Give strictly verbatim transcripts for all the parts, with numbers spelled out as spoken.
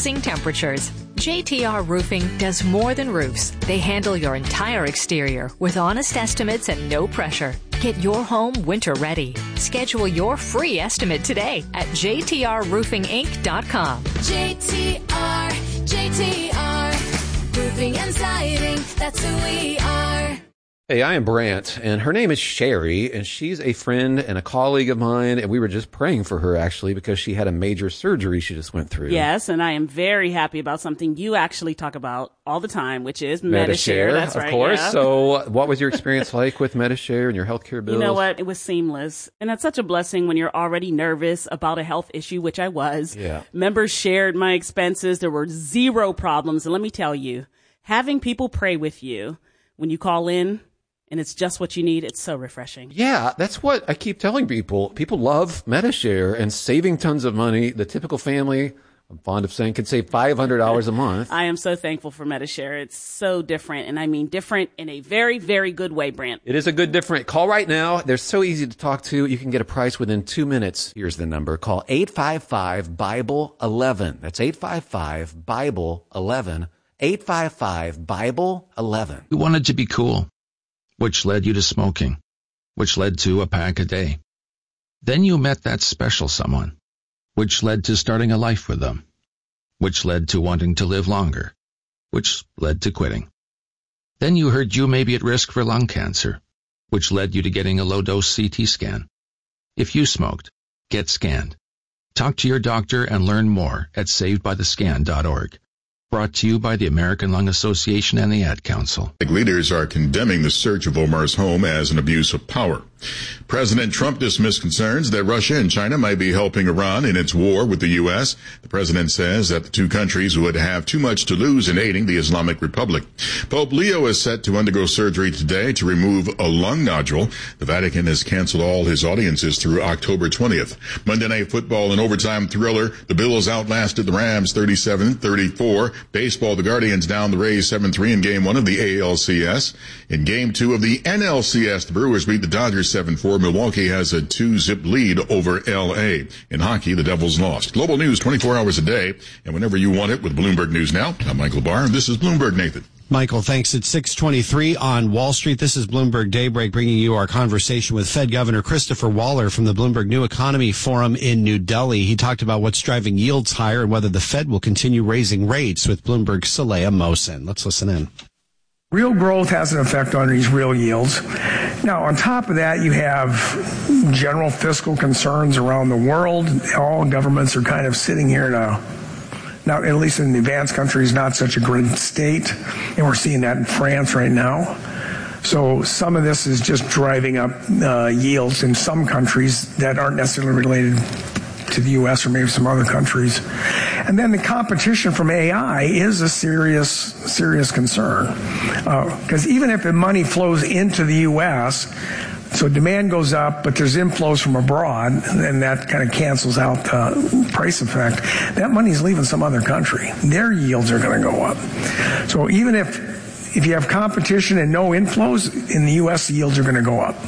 freezing temperatures. J T R Roofing does more than roofs. They handle your entire exterior with honest estimates and no pressure. Get your home winter ready. Schedule your free estimate today at j t r roofing inc dot com. J T R, J T R, Roofing and Siding, that's who we are. Hey, I am Brant, and her name is Sherry, and she's a friend and a colleague of mine, and we were just praying for her, actually, because she had a major surgery she just went through. Yes, and I am very happy about something you actually talk about all the time, which is Medi-Share. Medi-Share. That's of right, course. yeah. So what was your experience like with Medi-Share and your healthcare bills? You know what? It was seamless. And that's such a blessing when you're already nervous about a health issue, which I was. Yeah. Members shared my expenses. There were zero problems. And let me tell you, having people pray with you when you call in, and it's just what you need, it's so refreshing. Yeah, that's what I keep telling people. People love Medi-Share and saving tons of money. The typical family, I'm fond of saying, can save five hundred dollars a month. I am so thankful for Medi-Share. It's so different, and I mean different in a very, very good way, Brant. It is a good different. Call right now. They're so easy to talk to. You can get a price within two minutes. Here's the number. Call eight five five, Bible eleven. That's eight five five, Bible eleven. eight five five, Bible eleven. You wanted to be cool, which led you to smoking, which led to a pack a day. Then you met that special someone, which led to starting a life with them, which led to wanting to live longer, which led to quitting. Then you heard you may be at risk for lung cancer, which led you to getting a low-dose C T scan. If you smoked, get scanned. Talk to your doctor and learn more at saved by the scan dot org. Brought to you by the American Lung Association and the Ad Council. Leaders are condemning the search of Omar's home as an abuse of power. President Trump dismissed concerns that Russia and China might be helping Iran in its war with the U S. The president says that the two countries would have too much to lose in aiding the Islamic Republic. Pope Leo is set to undergo surgery today to remove a lung nodule. The Vatican has canceled all his audiences through October twentieth. Monday Night Football, an overtime thriller. The Bills outlasted the Rams thirty-seven thirty-four. Baseball, the Guardians down the Rays seven three in game one of the A L C S. In game two of the N L C S, the Brewers beat the Dodgers seven four. Milwaukee has a two-zip lead over L A. In hockey, the Devils lost. Global news twenty-four hours a day, and whenever you want it with Bloomberg News Now. I'm Michael Barr, and this is Bloomberg Nathan. Michael, thanks. It's six twenty-three on Wall Street. This is Bloomberg Daybreak, bringing you our conversation with Fed Governor Christopher Waller from the Bloomberg New Economy Forum in New Delhi. He talked about what's driving yields higher and whether the Fed will continue raising rates with Bloomberg's Saleha Mohsen. Let's listen in. Real growth has an effect on these real yields. Now, on top of that, you have general fiscal concerns around the world. All governments are kind of sitting here in a Now, at least in the advanced countries, not such a great state, and we're seeing that in France right now. So some of this is just driving up uh, yields in some countries that aren't necessarily related to the U S or maybe some other countries. And then the competition from A I is a serious, serious concern. Because uh, even if the money flows into the U S, so demand goes up, but there's inflows from abroad, and that kind of cancels out the price effect. That money's leaving some other country. Their yields are going to go up. So even if if you have competition and no inflows, in the U S, the yields are going to go up.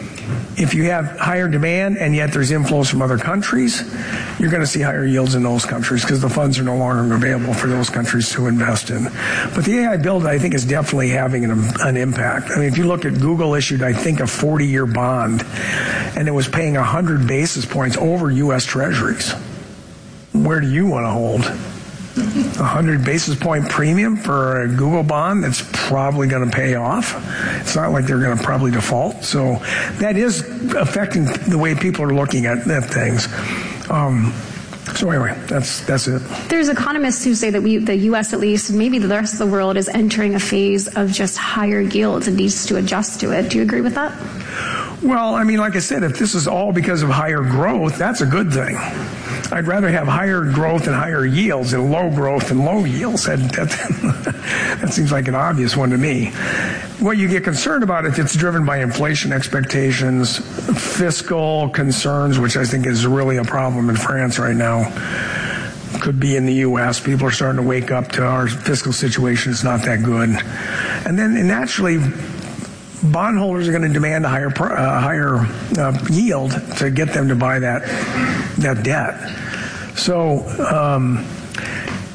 If you have higher demand and yet there's inflows from other countries, you're going to see higher yields in those countries because the funds are no longer available for those countries to invest in. But the A I build, I think, is definitely having an, an impact. I mean, if you look at Google issued, I think, a forty-year bond, and it was paying one hundred basis points over U S Treasuries. Where do you want to hold? one hundred basis point premium for a Google bond that's probably going to pay off. It's not like they're going to probably default. So that is affecting the way people are looking at, at things. Um, so anyway, that's that's it. There's economists who say that we, the U S at least, maybe the rest of the world is entering a phase of just higher yields and needs to adjust to it. Do you agree with that? Well, I mean, like I said, if this is all because of higher growth, that's a good thing. I'd rather have higher growth and higher yields than low growth and low yields. That, that, that seems like an obvious one to me. What you get concerned about if it's driven by inflation expectations, fiscal concerns, which I think is really a problem in France right now, could be in the U S. People are starting to wake up to our fiscal situation is not that good. And then and naturally, bondholders are going to demand a higher uh, higher uh, yield to get them to buy that that debt. So um,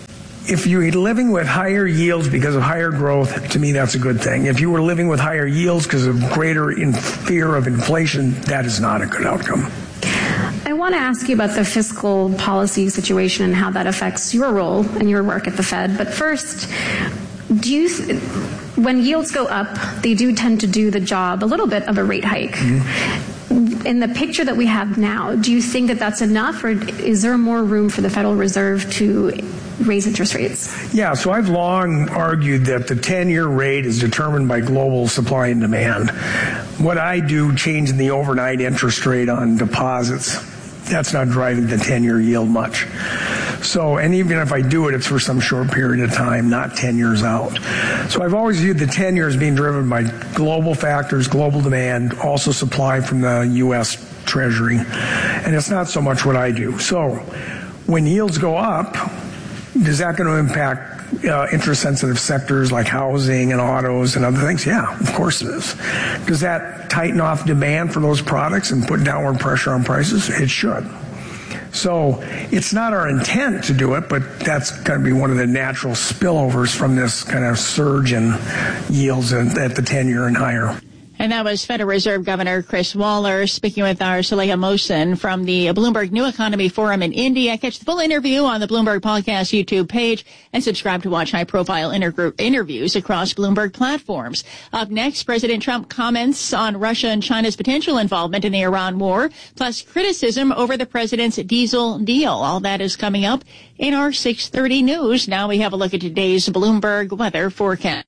if you're living with higher yields because of higher growth, to me that's a good thing. If you were living with higher yields because of greater in fear of inflation, that is not a good outcome. I want to ask you about the fiscal policy situation and how that affects your role and your work at the Fed. But first, do you, th- when yields go up, they do tend to do the job a little bit of a rate hike. Mm-hmm. In the picture that we have now, do you think that that's enough, or is there more room for the Federal Reserve to raise interest rates? Yeah, so I've long argued that the ten-year rate is determined by global supply and demand. What I do, changing the overnight interest rate on deposits, that's not driving the ten-year yield much. So, and even if I do it, it's for some short period of time, not ten years out. So I've always viewed the ten-year as being driven by global factors, global demand, also supply from the U S Treasury. And it's not so much what I do. So when yields go up, is that going to impact uh, interest-sensitive sectors like housing and autos and other things? Yeah, of course it is. Does that tighten off demand for those products and put downward pressure on prices? It should. So it's not our intent to do it, but that's going to be one of the natural spillovers from this kind of surge in yields at the ten-year and higher. And that was Federal Reserve Governor Chris Waller speaking with our Saleha Mohsen from the Bloomberg New Economy Forum in India. Catch the full interview on the Bloomberg Podcast YouTube page and subscribe to watch high-profile inter- interviews across Bloomberg platforms. Up next, President Trump comments on Russia and China's potential involvement in the Iran war, plus criticism over the president's diesel deal. All that is coming up in our six thirty news. Now we have a look at today's Bloomberg weather forecast.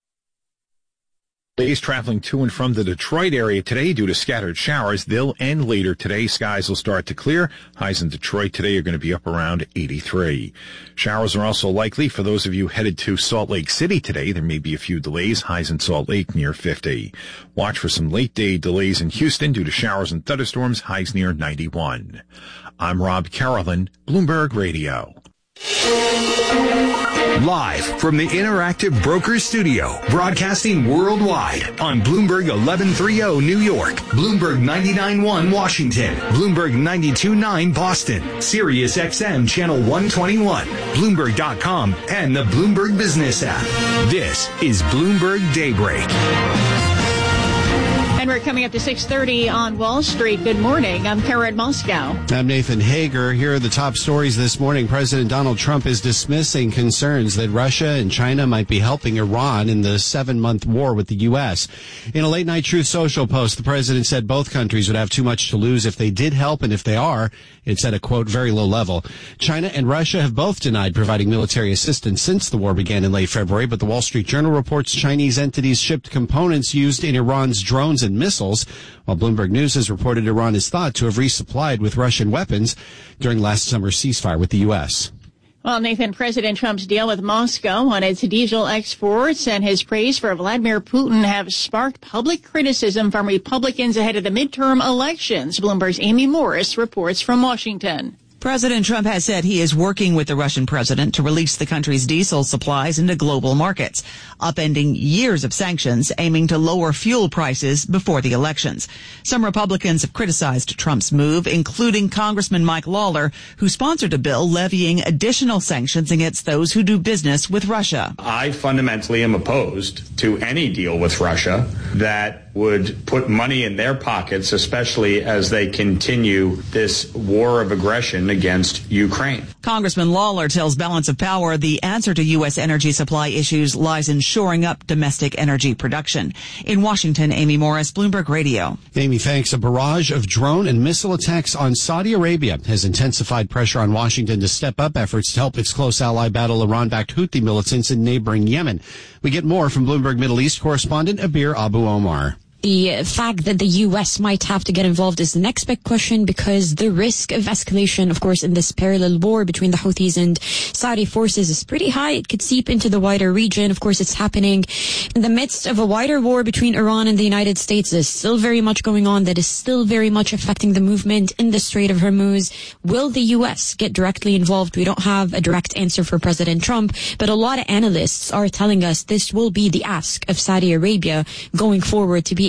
Days traveling to and from the Detroit area today due to scattered showers. They'll end later today. Skies will start to clear. Highs in Detroit today are going to be up around eighty-three. Showers are also likely for those of you headed to Salt Lake City today. There may be a few delays. Highs in Salt Lake near fifty. Watch for some late day delays in Houston due to showers and thunderstorms. Highs near ninety-one. I'm Rob Carolyn, Bloomberg Radio. Live from the Interactive Brokers Studio, broadcasting worldwide on Bloomberg eleven thirty New York, Bloomberg ninety-nine point one Washington, Bloomberg ninety-two point nine Boston, Sirius X M Channel one twenty-one, Bloomberg dot com, and the Bloomberg Business app. This is Bloomberg Daybreak. And we're coming up to six thirty on Wall Street. Good morning. I'm Karen Moscow. I'm Nathan Hager. Here are the top stories this morning. President Donald Trump is dismissing concerns that Russia and China might be helping Iran in the seven-month war with the U S. In a late-night Truth Social post, the president said both countries would have too much to lose if they did help, and if they are, it's at a, quote, very low level. China and Russia have both denied providing military assistance since the war began in late February, but the Wall Street Journal reports Chinese entities shipped components used in Iran's drones and missiles, while Bloomberg News has reported Iran is thought to have resupplied with Russian weapons during last summer's ceasefire with the U S. Well, Nathan, President Trump's deal with Moscow on its diesel exports and his praise for Vladimir Putin have sparked public criticism from Republicans ahead of the midterm elections. Bloomberg's Amy Morris reports from Washington. President Trump has said he is working with the Russian president to release the country's diesel supplies into global markets, upending years of sanctions aiming to lower fuel prices before the elections. Some Republicans have criticized Trump's move, including Congressman Mike Lawler, who sponsored a bill levying additional sanctions against those who do business with Russia. I fundamentally am opposed to any deal with Russia that would put money in their pockets, especially as they continue this war of aggression against Ukraine. Congressman Lawler tells Balance of Power the answer to U S energy supply issues lies in shoring up domestic energy production. In Washington, Amy Morris, Bloomberg Radio. Amy, thanks. A barrage of drone and missile attacks on Saudi Arabia has intensified pressure on Washington to step up efforts to help its close ally battle Iran-backed Houthi militants in neighboring Yemen. We get more from Bloomberg Middle East correspondent Abir Abu Omar. The fact that the U S might have to get involved is the next big question, because the risk of escalation, of course, in this parallel war between the Houthis and Saudi forces is pretty high. It could seep into the wider region. Of course, it's happening in the midst of a wider war between Iran and the United States. There's still very much going on that is still very much affecting the movement in the Strait of Hormuz. Will the U S get directly involved? We don't have a direct answer for President Trump, but a lot of analysts are telling us this will be the ask of Saudi Arabia going forward, to be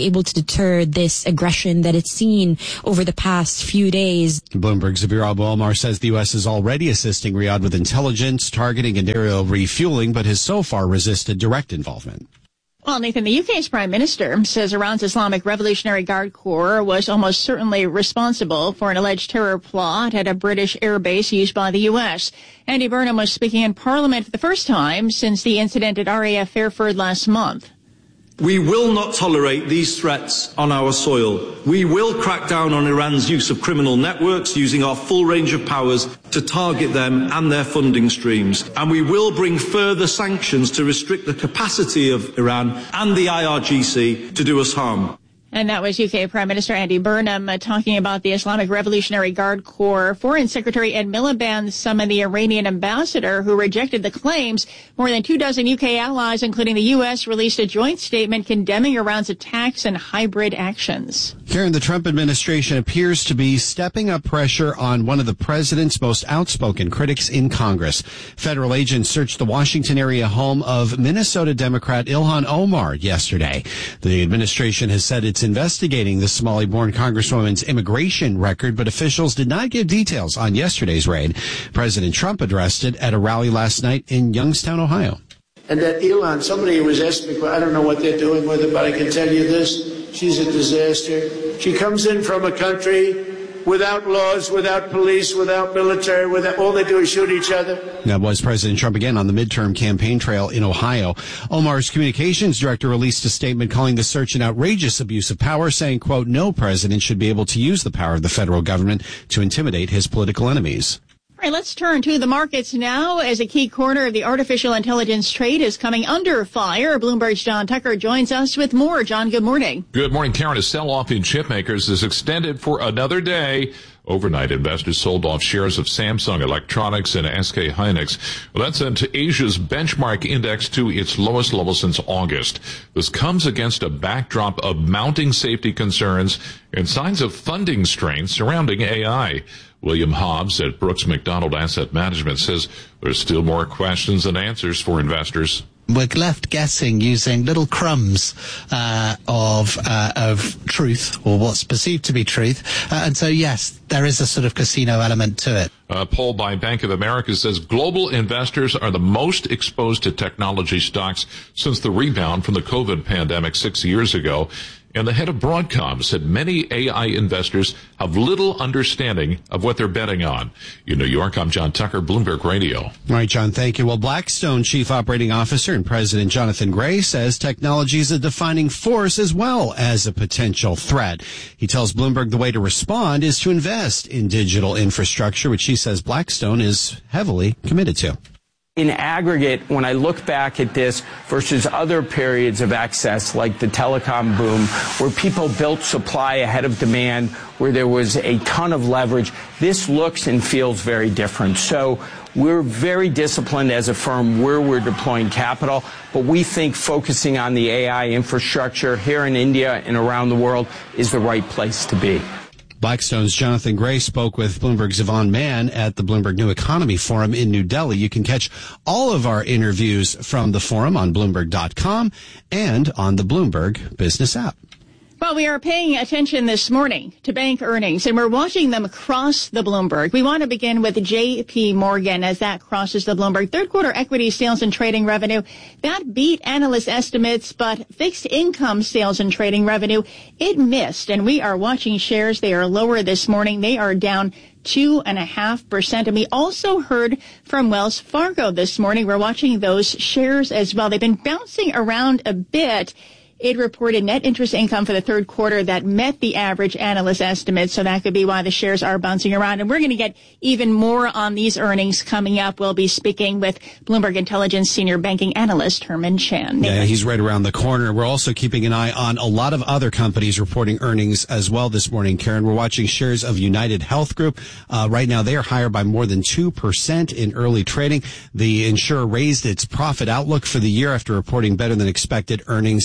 be able to deter this aggression that it's seen over the past few days. Bloomberg's Zabir Abu-Omar says the U S is already assisting Riyadh with intelligence, targeting, and aerial refueling, but has so far resisted direct involvement. Well, Nathan, the U K's Prime Minister says Iran's Islamic Revolutionary Guard Corps was almost certainly responsible for an alleged terror plot at a British airbase used by the U S. Andy Burnham was speaking in Parliament for the first time since the incident at R A F Fairford last month. We will not tolerate these threats on our soil. We will crack down on Iran's use of criminal networks, using our full range of powers to target them and their funding streams. And we will bring further sanctions to restrict the capacity of Iran and the I R G C to do us harm. And that was U K Prime Minister Andy Burnham uh, talking about the Islamic Revolutionary Guard Corps. Foreign Secretary Ed Miliband summoned the Iranian ambassador who rejected the claims. More than two dozen U K allies, including the U S, released a joint statement condemning Iran's attacks and hybrid actions. Karen, the Trump administration appears to be stepping up pressure on one of the president's most outspoken critics in Congress. Federal agents searched the Washington area home of Minnesota Democrat Ilhan Omar yesterday. The administration has said it's investigating the Somali-born Congresswoman's immigration record, but officials did not give details on yesterday's raid. President Trump addressed it at a rally last night in Youngstown, Ohio. And that Ilhan, somebody was asking me, I don't know what they're doing with her, but I can tell you this, she's a disaster. She comes in from a country without laws, without police, without military, without, all they do is shoot each other. That was President Trump again on the midterm campaign trail in Ohio. Omar's communications director released a statement calling the search an outrageous abuse of power, saying, quote, no president should be able to use the power of the federal government to intimidate his political enemies. All right, let's turn to the markets now as a key corner of the artificial intelligence trade is coming under fire. Bloomberg's John Tucker joins us with more. John, good morning. Good morning, Karen. A sell-off in chip makers is extended for another day. Overnight, investors sold off shares of Samsung Electronics and S K Hynix. Well, that sent Asia's benchmark index to its lowest level since August. This comes against a backdrop of mounting safety concerns and signs of funding strain surrounding A I. William Hobbs at Brooks McDonald Asset Management says there's still more questions than answers for investors. We're left guessing using little crumbs uh, of uh, of truth, or what's perceived to be truth. Uh, and so, yes, there is a sort of casino element to it. A poll by Bank of America says global investors are the most exposed to technology stocks since the rebound from the COVID pandemic six years ago. And the head of Broadcom said many A I investors have little understanding of what they're betting on. In New York, I'm John Tucker, Bloomberg Radio. All right, John, thank you. Well, Blackstone Chief Operating Officer and President Jonathan Gray says technology is a defining force as well as a potential threat. He tells Bloomberg the way to respond is to invest in digital infrastructure, which he says Blackstone is heavily committed to. In aggregate, when I look back at this versus other periods of excess like the telecom boom, where people built supply ahead of demand, where there was a ton of leverage, this looks and feels very different. So we're very disciplined as a firm where we're deploying capital, but we think focusing on the A I infrastructure here in India and around the world is the right place to be. Blackstone's Jonathan Gray spoke with Bloomberg's Yvonne Mann at the Bloomberg New Economy Forum in New Delhi. You can catch all of our interviews from the forum on Bloomberg dot com and on the Bloomberg Business app. Well, we are paying attention this morning to bank earnings, and we're watching them cross the Bloomberg. We want to begin with J P Morgan as that crosses the Bloomberg. Third quarter equity sales and trading revenue, that beat analyst estimates, but fixed income sales and trading revenue, it missed. And we are watching shares. They are lower this morning. They are down two and a half percent. And we also heard from Wells Fargo this morning. We're watching those shares as well. They've been bouncing around a bit. It reported net interest income for the third quarter that met the average analyst estimates, so that could be why the shares are bouncing around. And we're going to get even more on these earnings coming up. We'll be speaking with Bloomberg Intelligence senior banking analyst Herman Chan. Yeah, he's right around the corner. We're also keeping an eye on a lot of other companies reporting earnings as well this morning, Karen. We're watching shares of United Health Group. Uh, right now, they are higher by more than two percent in early trading. The insurer raised its profit outlook for the year after reporting better than expected earnings in the third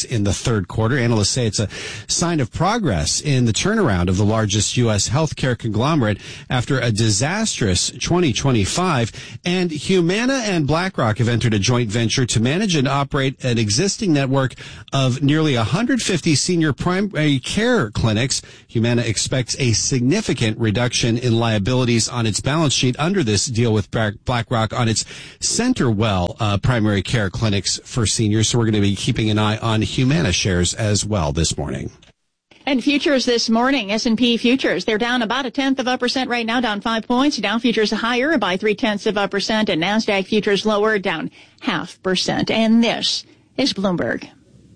third quarter. Analysts say it's a sign of progress in the turnaround of the largest U S healthcare conglomerate after a disastrous twenty twenty-five. And Humana and BlackRock have entered a joint venture to manage and operate an existing network of nearly one hundred fifty senior primary care clinics. Humana expects a significant reduction in liabilities on its balance sheet under this deal with BlackRock on its CenterWell uh, primary care clinics for seniors. So we're going to be keeping an eye on Humana shares as well this morning. And futures this morning, S and P futures, they're down about a tenth of a percent right now, down five points. Dow futures higher by three tenths of a percent, and NASDAQ futures lower, down half percent. And this is Bloomberg.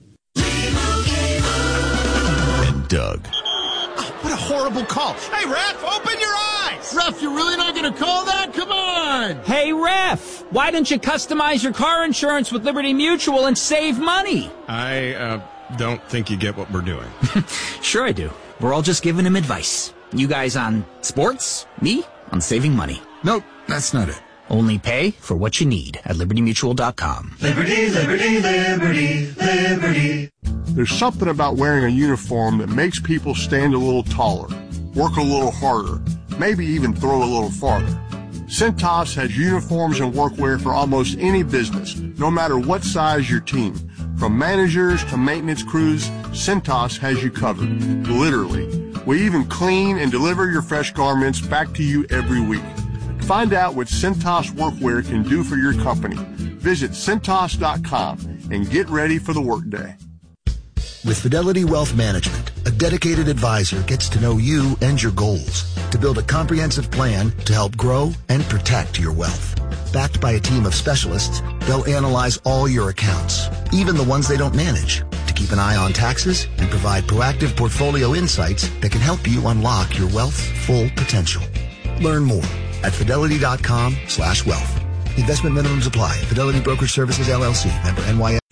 And Doug. What a horrible call. Hey, ref, open your eyes! Ref, you're really not going to call that? Come on! Hey, ref, why don't you customize your car insurance with Liberty Mutual and save money? I, uh, don't think you get what we're doing. Sure I do. We're all just giving him advice. You guys on sports, me on saving money. Nope, that's not it. Only pay for what you need at liberty mutual dot com. Liberty, liberty, liberty, liberty. There's something about wearing a uniform that makes people stand a little taller, work a little harder, maybe even throw a little farther. Cintas has uniforms and workwear for almost any business, no matter what size your team. From managers to maintenance crews, Cintas has you covered, literally. We even clean and deliver your fresh garments back to you every week. Find out what Cintas workwear can do for your company. Visit Cintas dot com and get ready for the workday. With Fidelity Wealth Management, a dedicated advisor gets to know you and your goals to build a comprehensive plan to help grow and protect your wealth. Backed by a team of specialists, they'll analyze all your accounts, even the ones they don't manage, to keep an eye on taxes and provide proactive portfolio insights that can help you unlock your wealth's full potential. Learn more at fidelity dot com slash wealth. Investment minimums apply. Fidelity Brokerage Services, L L C. Member N Y S.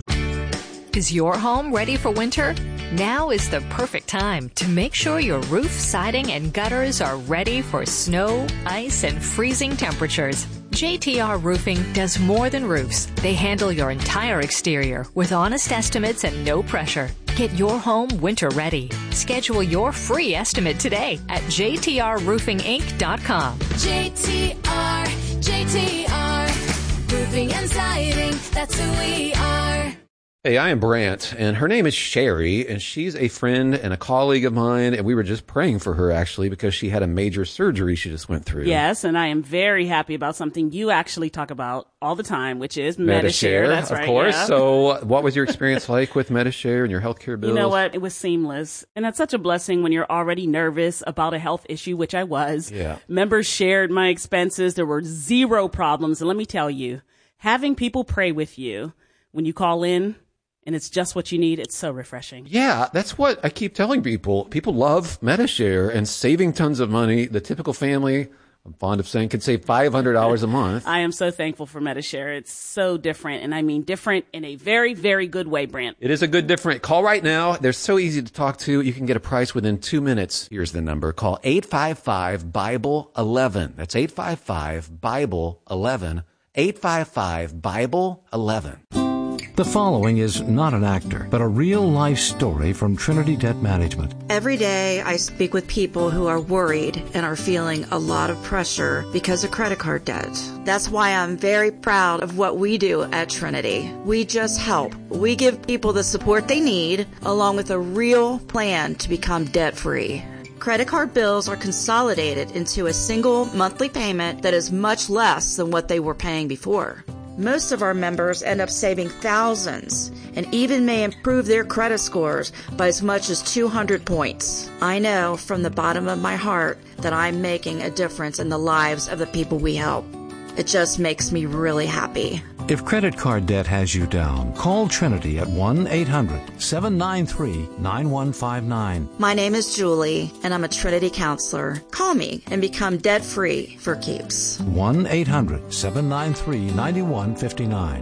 Is your home ready for winter? Now is the perfect time to make sure your roof, siding, and gutters are ready for snow, ice, and freezing temperatures. J T R Roofing does more than roofs. They handle your entire exterior with honest estimates and no pressure. Get your home winter ready. Schedule your free estimate today at j t r roofing inc dot com. J T R, J T R, roofing and siding, that's who we are. Hey, I am Brant, and her name is Sherry, and she's a friend and a colleague of mine, and we were just praying for her, actually, because she had a major surgery she just went through. Yes, and I am very happy about something you actually talk about all the time, which is Medi-Share. Medi-Share, That's of right, course. yeah. So what was your experience like with Medi-Share and your healthcare bills? You know what? It was seamless. And that's such a blessing when you're already nervous about a health issue, which I was. Yeah. Members shared my expenses. There were zero problems. And let me tell you, having people pray with you when you call in, and it's just what you need, it's so refreshing. Yeah, that's what I keep telling people. People love Medi-Share and saving tons of money. The typical family, I'm fond of saying, could save five hundred dollars a month. I am so thankful for Medi-Share. It's so different, and I mean different in a very, very good way, Brant. It is a good different. Call right now. They're so easy to talk to. You can get a price within two minutes. Here's the number. Call eight five five, Bible eleven. That's eight five five, Bible eleven. eight five five, Bible eleven. The following is not an actor, but a real-life story from Trinity Debt Management. Every day I speak with people who are worried and are feeling a lot of pressure because of credit card debt. That's why I'm very proud of what we do at Trinity. We just help. We give people the support they need, along with a real plan to become debt-free. Credit card bills are consolidated into a single monthly payment that is much less than what they were paying before. Most of our members end up saving thousands and even may improve their credit scores by as much as two hundred points. I know from the bottom of my heart that I'm making a difference in the lives of the people we help. It just makes me really happy. If credit card debt has you down, call Trinity at one eight hundred, seven nine three, nine one five nine. My name is Julie, and I'm a Trinity counselor. Call me and become debt-free for keeps. one eight hundred, seven nine three, nine one five nine.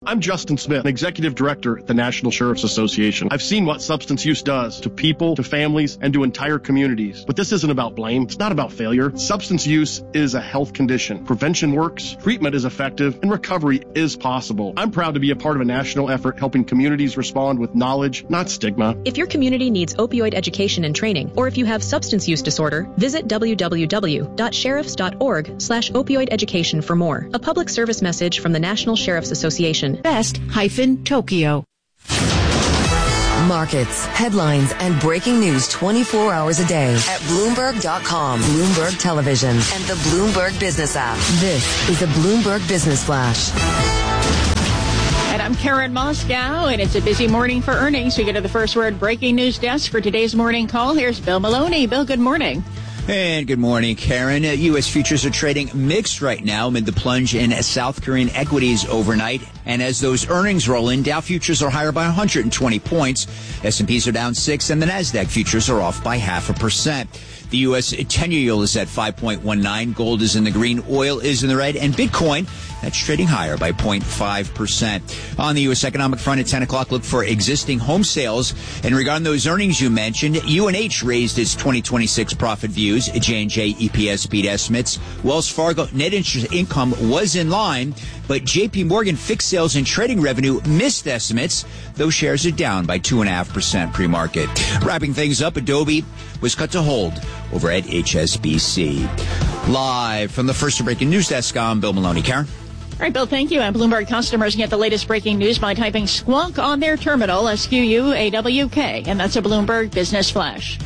I'm Justin Smith, Executive Director at the National Sheriff's Association. I've seen what substance use does to people, to families, and to entire communities. But this isn't about blame. It's not about failure. Substance use is a health condition. Prevention works, treatment is effective, and recovery is possible. I'm proud to be a part of a national effort helping communities respond with knowledge, not stigma. If your community needs opioid education and training, or if you have substance use disorder, visit w w w dot sheriffs dot org slash opioid education for more. A public service message from the National Sheriff's Association. Best-Tokyo. Markets, headlines, and breaking news twenty-four hours a day at Bloomberg dot com, Bloomberg Television, and the Bloomberg Business app. This is a Bloomberg Business Flash. And I'm Karen Moscow, and it's a busy morning for earnings. We go to the First Word breaking news desk for today's morning call. Here's Bill Maloney. Bill, good morning. And good morning, Karen. Uh, U S futures are trading mixed right now amid the plunge in South Korean equities overnight. And as those earnings roll in, Dow futures are higher by one hundred twenty points. S and P's are down six, and the NASDAQ futures are off by half a percent. The U S ten-year yield is at five point one nine. Gold is in the green. Oil is in the red. And Bitcoin, that's trading higher by zero point five percent. On the U S economic front at ten o'clock, look for existing home sales. And regarding those earnings you mentioned, U N H raised its twenty twenty-six profit views. J and J E P S beat estimates. Wells Fargo net interest income was in line, but J P Morgan fixed sales and trading revenue missed estimates. Those shares are down by two point five percent pre-market. Wrapping things up, Adobe was cut to hold over at H S B C. Live from the First Breaking News Desk, I'm Bill Maloney. Karen? All right, Bill, thank you. And Bloomberg customers get the latest breaking news by typing squawk on their terminal, S Q U A W K. And that's a Bloomberg Business Flash.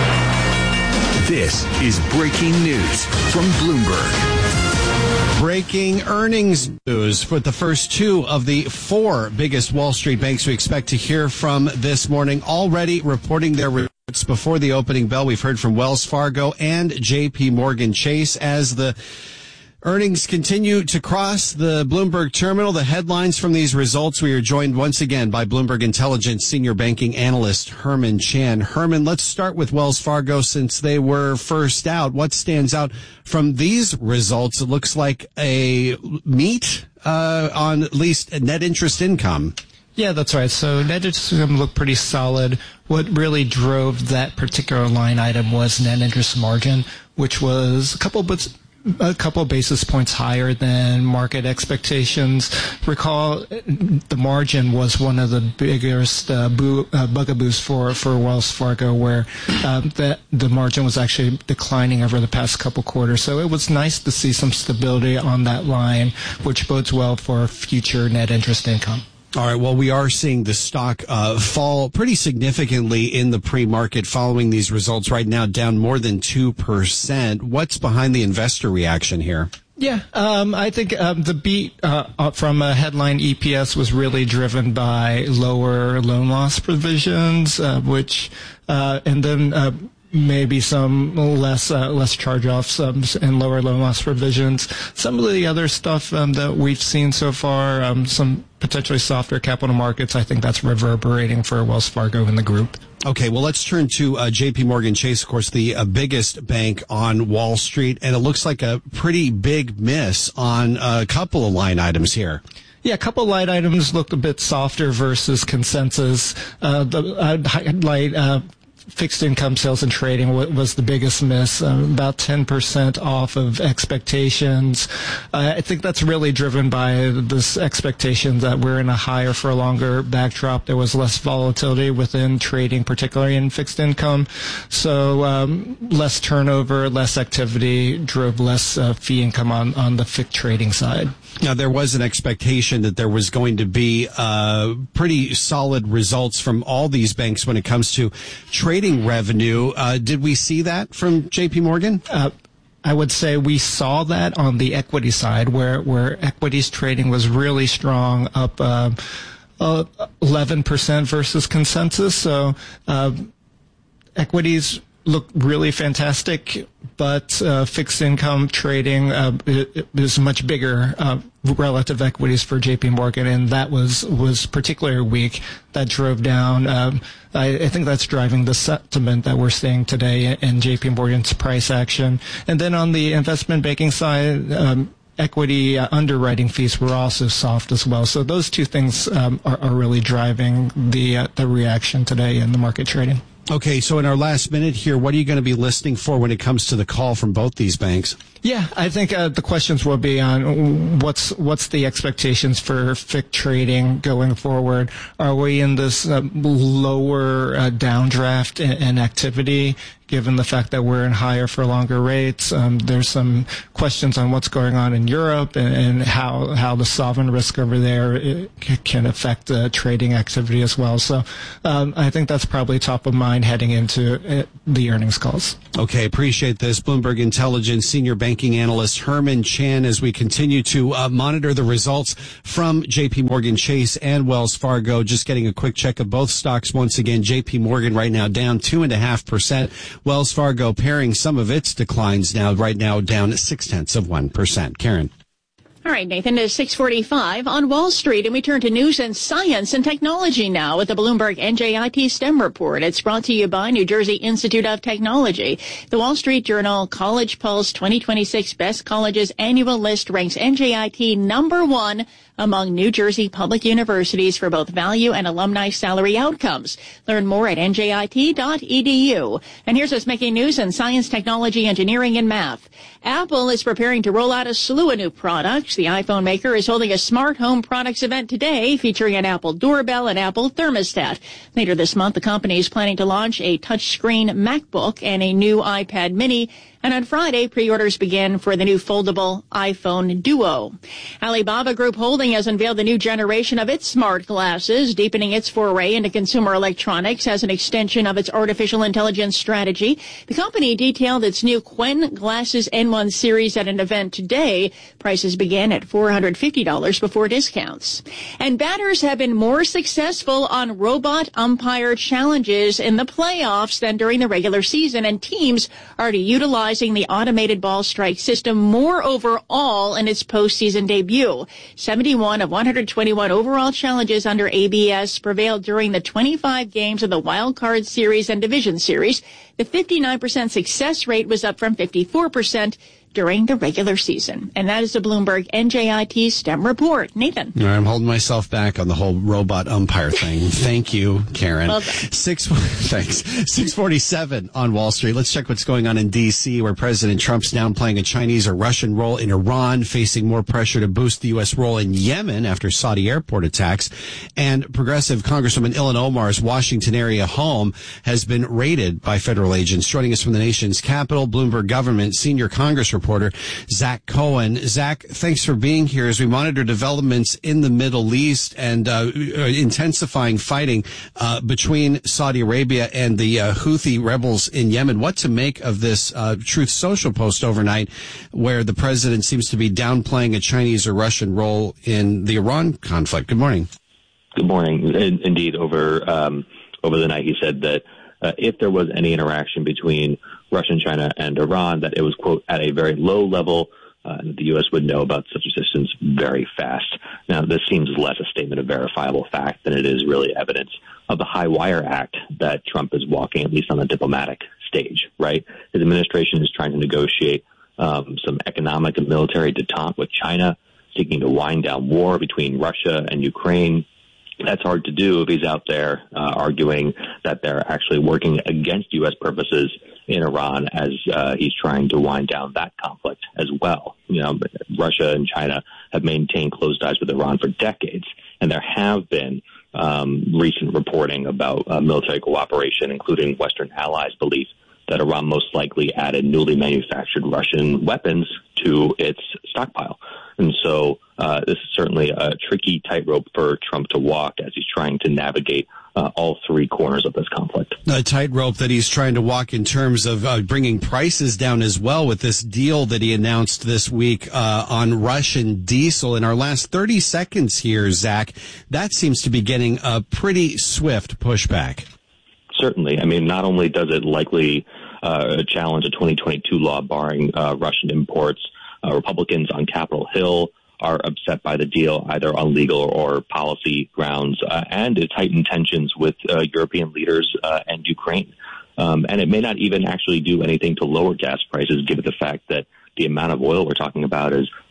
This is breaking news from Bloomberg. Breaking earnings news with the first two of the four biggest Wall Street banks we expect to hear from this morning, already reporting their results before the opening bell. We've heard from Wells Fargo and J P Morgan Chase as the earnings continue to cross the Bloomberg terminal. The headlines from these results, we are joined once again by Bloomberg Intelligence Senior Banking Analyst Herman Chan. Herman, let's start with Wells Fargo since they were first out. What stands out from these results? It looks like a meet uh, on at least net interest income. Yeah, that's right. So net interest income looked pretty solid. What really drove that particular line item was net interest margin, which was a couple bits a couple of basis points higher than market expectations. Recall, the margin was one of the biggest uh, boo, uh, bugaboos for, for Wells Fargo, where um, that the margin was actually declining over the past couple quarters. So it was nice to see some stability on that line, which bodes well for future net interest income. All right. Well, we are seeing the stock uh, fall pretty significantly in the pre-market following these results right now, down more than two percent. What's behind the investor reaction here? Yeah, um, I think um, the beat uh, from a headline E P S was really driven by lower loan loss provisions, uh, which, uh, and then uh, maybe some less uh, less charge-offs um, and lower loan loss provisions. Some of the other stuff um, that we've seen so far, um, some potentially softer capital markets, I think that's reverberating for Wells Fargo in the group. Okay, well, let's turn to uh, J P Morgan Chase, of course, the uh, biggest bank on Wall Street, and it looks like a pretty big miss on a couple of line items here. Yeah, a couple of line items looked a bit softer versus consensus. Uh, the, I'd highlight uh, fixed income sales and trading was the biggest miss, uh, about ten percent off of expectations. Uh, I think that's really driven by this expectation that we're in a higher for longer backdrop. There was less volatility within trading, particularly in fixed income. So um, less turnover, less activity drove less uh, fee income on, on the F I C trading side. Now, there was an expectation that there was going to be uh, pretty solid results from all these banks when it comes to trading revenue. Uh, did we see that from J P Morgan? Uh, I would say we saw that on the equity side, where, where equities trading was really strong, up uh, uh, eleven percent versus consensus. So uh, equities look really fantastic, but uh, fixed income trading uh, is much bigger uh, relative equities for J P Morgan, and that was was particularly weak. That drove down. Um, I, I think that's driving the sentiment that we're seeing today in J P Morgan's price action. And then on the investment banking side, um, equity uh, underwriting fees were also soft as well. So those two things um, are, are really driving the uh, the reaction today in the market trading. Okay, so in our last minute here, what are you going to be listening for when it comes to the call from both these banks? Yeah, I think uh, the questions will be on what's what's the expectations for F I C trading going forward. Are we in this uh, lower uh, downdraft in, in activity, given the fact that we're in higher for longer rates? Um, there's some questions on what's going on in Europe and, and how how the sovereign risk over there it can affect uh, trading activity as well. So um, I think that's probably top of mind heading into uh, the earnings calls. Okay, appreciate this. Bloomberg Intelligence Senior Banking Analyst Herman Chan, as we continue to uh, monitor the results from J P Morgan Chase and Wells Fargo. Just getting a quick check of both stocks once again. J P Morgan right now down two and a half percent. Wells Fargo pairing some of its declines now, right now down six tenths of one percent. Karen. All right, Nathan, it is six forty-five on Wall Street, and we turn to news and science and technology now with the Bloomberg N J I T STEM report. It's brought to you by New Jersey Institute of Technology. The Wall Street Journal College Pulse twenty twenty-six Best Colleges annual list ranks N J I T number one among New Jersey public universities for both value and alumni salary outcomes. Learn more at N J I T dot E D U. And here's what's making news in science, technology, engineering, and math. Apple is preparing to roll out a slew of new products. The iPhone maker is holding a smart home products event today featuring an Apple doorbell and Apple thermostat. Later this month, the company is planning to launch a touchscreen MacBook and a new iPad mini. And on Friday, pre-orders begin for the new foldable iPhone Duo. Alibaba Group Holding has unveiled the new generation of its smart glasses, deepening its foray into consumer electronics as an extension of its artificial intelligence strategy. The company detailed its new Qwen Glasses N one series at an event today. Prices began at four hundred fifty dollars before discounts. And batters have been more successful on robot umpire challenges in the playoffs than during the regular season, and teams are to utilize the automated ball strike system more overall in its postseason debut. seventy-one of one hundred twenty-one overall challenges under A B S prevailed during the twenty-five games of the Wild Card Series and Division Series. The fifty-nine percent success rate was up from fifty-four percent during the regular season. And that is the Bloomberg N J I T STEM report. Nathan. All right, I'm holding myself back on the whole robot umpire thing. Thank you, Karen. Well Six, thanks. six forty-seven on Wall Street. Let's check what's going on in D C, where President Trump's downplaying a Chinese or Russian role in Iran, facing more pressure to boost the U S role in Yemen after Saudi airport attacks. And progressive Congresswoman Ilhan Omar's Washington area home has been raided by federal agents. Joining us from the nation's capital, Bloomberg Government senior Congress reporter Zach Cohen. Zach, thanks for being here as we monitor developments in the Middle East and uh, intensifying fighting uh, between Saudi Arabia and the uh, Houthi rebels in Yemen. What to make of this uh, Truth Social post overnight where the president seems to be downplaying a Chinese or Russian role in the Iran conflict? Good morning. Good morning. In, indeed, over um, over the night he said that uh, if there was any interaction between Russia and China and Iran, that it was, quote, at a very low level, uh, and the U S would know about such assistance very fast. Now, this seems less a statement of verifiable fact than it is really evidence of the high wire act that Trump is walking, at least on the diplomatic stage, right? His administration is trying to negotiate um, some economic and military detente with China, seeking to wind down war between Russia and Ukraine. That's hard to do if he's out there uh, arguing that they're actually working against U S purposes in Iran as uh, he's trying to wind down that conflict as well. You know, Russia and China have maintained close ties with Iran for decades, and there have been um, recent reporting about uh, military cooperation, including Western allies' belief that Iran most likely added newly manufactured Russian weapons to its stockpile. And so uh, this is certainly a tricky tightrope for Trump to walk as he's trying to navigate uh, all three corners of this conflict. A tightrope that he's trying to walk in terms of uh, bringing prices down as well with this deal that he announced this week uh, on Russian diesel. In our last thirty seconds here, Zach, that seems to be getting a pretty swift pushback. Certainly. I mean, not only does it likely uh, challenge a twenty twenty-two law barring uh, Russian imports, uh, Republicans on Capitol Hill are upset by the deal, either on legal or policy grounds, uh, and it's heightened tensions with uh, European leaders uh, and Ukraine. Um, and it may not even actually do anything to lower gas prices, given the fact that the amount of oil we're talking about is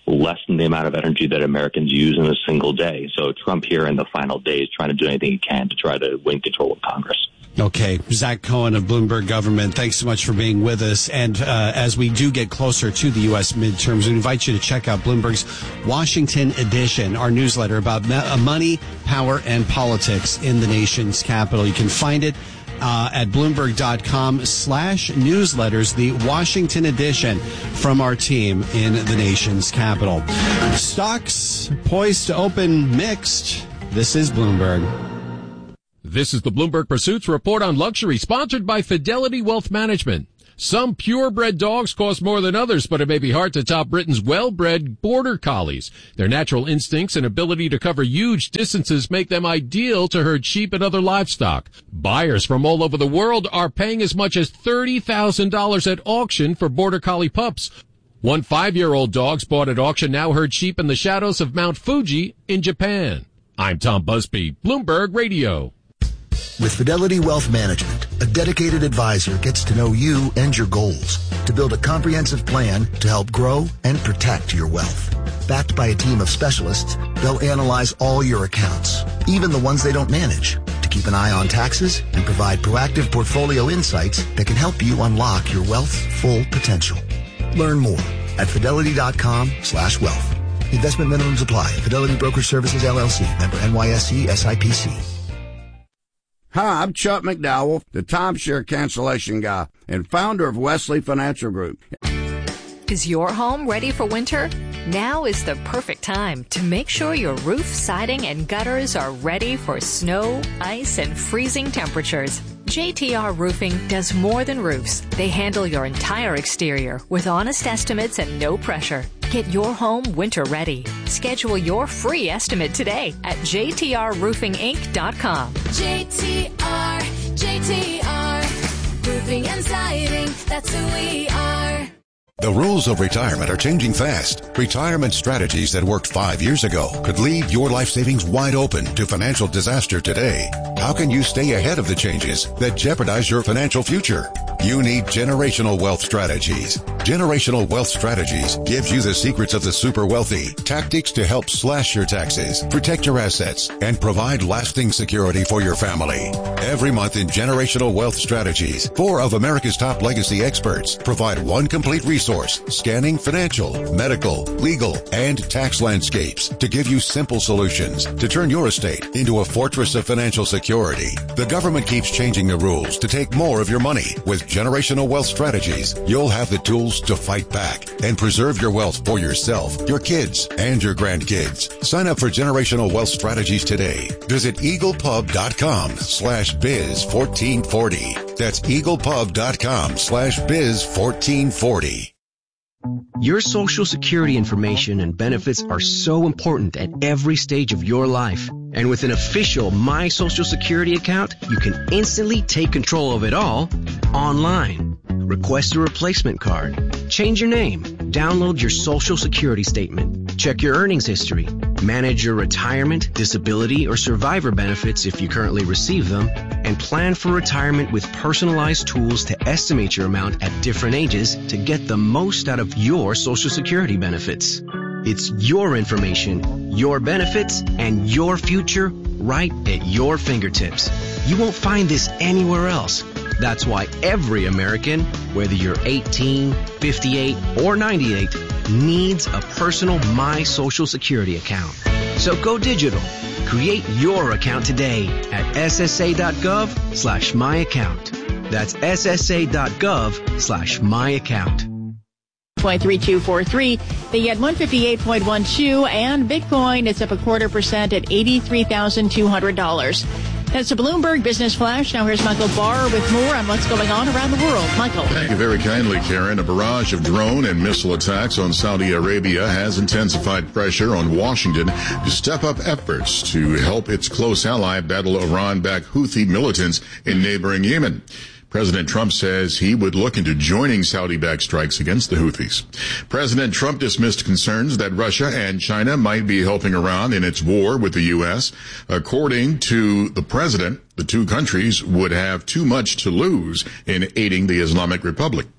less than the amount of energy that Americans use in a single day. So Trump here in the final days trying to do anything he can to try to win control of Congress. Okay. Zach Cohen of Bloomberg Government, thanks so much for being with us. And uh, as we do get closer to the U S midterms, we invite you to check out Bloomberg's Washington Edition, our newsletter about money, power, and politics in the nation's capital. You can find it Uh, at Bloomberg.com slash newsletters, the Washington edition from our team in the nation's capital. Stocks poised to open mixed. This is Bloomberg. This is the Bloomberg Pursuits Report on Luxury, sponsored by Fidelity Wealth Management. Some purebred dogs cost more than others, but it may be hard to top Britain's well-bred border collies. Their natural instincts and ability to cover huge distances make them ideal to herd sheep and other livestock. Buyers from all over the world are paying as much as thirty thousand dollars at auction for border collie pups. One five-year-old dog bought at auction now herd sheep in the shadows of Mount Fuji in Japan. I'm Tom Busby, Bloomberg Radio. With Fidelity Wealth Management, a dedicated advisor gets to know you and your goals to build a comprehensive plan to help grow and protect your wealth. Backed by a team of specialists, they'll analyze all your accounts, even the ones they don't manage, to keep an eye on taxes and provide proactive portfolio insights that can help you unlock your wealth's full potential. Learn more at fidelity.com slash wealth. Investment minimums apply. Fidelity Brokerage Services, L L C. Member N Y S E S I P C. Hi, I'm Chuck McDowell, the timeshare cancellation guy and founder of Wesley Financial Group. Is your home ready for winter? Now is the perfect time to make sure your roof, siding, and gutters are ready for snow, ice, and freezing temperatures. J T R Roofing does more than roofs. They handle your entire exterior with honest estimates and no pressure. Get your home winter ready. Schedule your free estimate today at j t r roofing inc dot com. J T R, J T R, roofing and siding, that's who we are. The rules of retirement are changing fast. Retirement strategies that worked five years ago could leave your life savings wide open to financial disaster today. How can you stay ahead of the changes that jeopardize your financial future? You need Generational Wealth Strategies. Generational Wealth Strategies gives you the secrets of the super wealthy, tactics to help slash your taxes, protect your assets, and provide lasting security for your family. Every month in Generational Wealth Strategies, four of America's top legacy experts provide one complete resource, scanning financial, medical, legal, and tax landscapes to give you simple solutions to turn your estate into a fortress of financial security. The government keeps changing the rules to take more of your money. With Generational Wealth Strategies, you'll have the tools to fight back and preserve your wealth for yourself, your kids, and your grandkids. Sign up for Generational Wealth Strategies today. Visit eaglepub.com slash biz 1440. That's eaglepub.com slash biz 1440. Your Social Security information and benefits are so important at every stage of your life. And with an official My Social Security account, you can instantly take control of it all online. Request a replacement card, change your name, download your Social Security statement, check your earnings history, manage your retirement, disability, or survivor benefits if you currently receive them, and plan for retirement with personalized tools to estimate your amount at different ages to get the most out of your Social Security benefits. It's your information, your benefits, and your future right at your fingertips. You won't find this anywhere else. That's why every American, whether you're eighteen, fifty-eight, or ninety-eight, needs a personal My Social Security account. So go digital. Create your account today at ssa.gov slash my account. That's ssa.gov slash my account. point three two four three. They at one fifty-eight point one two, and Bitcoin is up a quarter percent at eighty-three thousand two hundred dollars. That's a Bloomberg Business Flash. Now here's Michael Barr with more on what's going on around the world. Michael. Thank you very kindly, Karen. A barrage of drone and missile attacks on Saudi Arabia has intensified pressure on Washington to step up efforts to help its close ally battle Iran-backed Houthi militants in neighboring Yemen. President Trump says he would look into joining Saudi-backed strikes against the Houthis. President Trump dismissed concerns that Russia and China might be helping Iran in its war with the U S. According to the president, the two countries would have too much to lose in aiding the Islamic Republic.